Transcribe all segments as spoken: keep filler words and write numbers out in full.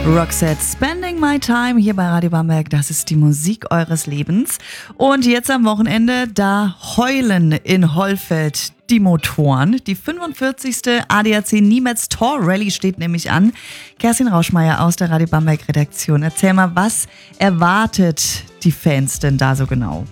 Roxette, Spending My Time hier bei Radio Bamberg. Das ist die Musik eures Lebens. Und jetzt am Wochenende, da heulen in Hollfeld die Motoren. Die fünfundvierzigste A D A C Niemetz Tor Rally steht nämlich an. Kerstin Rauschmeier aus der Radio Bamberg Redaktion. Erzähl mal, was erwartet die Fans denn da so genau?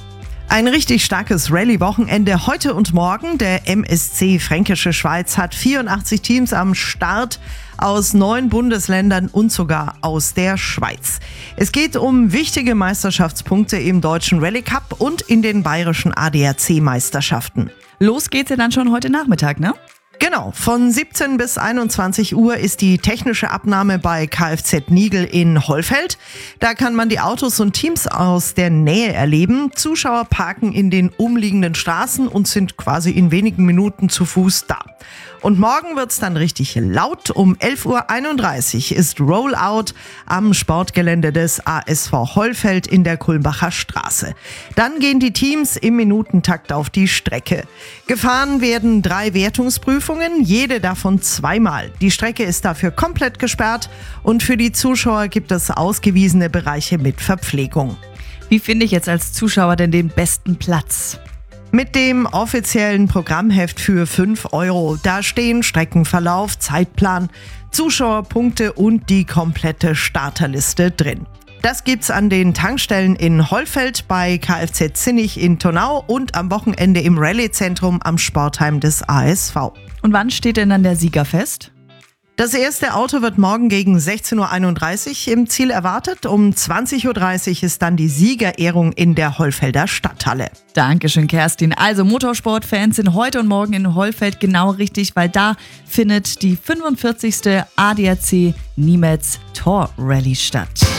Ein richtig starkes Rallye-Wochenende heute und morgen. Der M S C Fränkische Schweiz hat vierundachtzig Teams am Start aus neun Bundesländern und sogar aus der Schweiz. Es geht um wichtige Meisterschaftspunkte im Deutschen Rallye Cup und in den bayerischen A D A C-Meisterschaften. Los geht's ja dann schon heute Nachmittag, ne? Genau, von siebzehn bis einundzwanzig Uhr ist die technische Abnahme bei Kfz Nigl in Hollfeld. Da kann man die Autos und Teams aus der Nähe erleben. Zuschauer parken in den umliegenden Straßen und sind quasi in wenigen Minuten zu Fuß da. Und morgen wird's dann richtig laut. Um elf Uhr einunddreißig ist Rollout am Sportgelände des A S V Hollfeld in der Kulmbacher Straße. Dann gehen die Teams im Minutentakt auf die Strecke. Gefahren werden drei Wertungsprüfungen, jede davon zweimal. Die Strecke ist dafür komplett gesperrt und für die Zuschauer gibt es ausgewiesene Bereiche mit Verpflegung. Wie finde ich jetzt als Zuschauer denn den besten Platz? Mit dem offiziellen Programmheft für fünf Euro. Da stehen Streckenverlauf, Zeitplan, Zuschauerpunkte und die komplette Starterliste drin. Das gibt's an den Tankstellen in Hollfeld, bei Kfz Zinnig in Tonnau und am Wochenende im Rallye-Zentrum am Sportheim des A S V. Und wann steht denn dann der Sieger fest? Das erste Auto wird morgen gegen sechzehn Uhr einunddreißig im Ziel erwartet. Um zwanzig Uhr dreißig ist dann die Siegerehrung in der Hollfelder Stadthalle. Dankeschön, Kerstin. Also Motorsportfans sind heute und morgen in Hollfeld genau richtig, weil da findet die fünfundvierzigste A D A C Niemetz Tor Rally statt.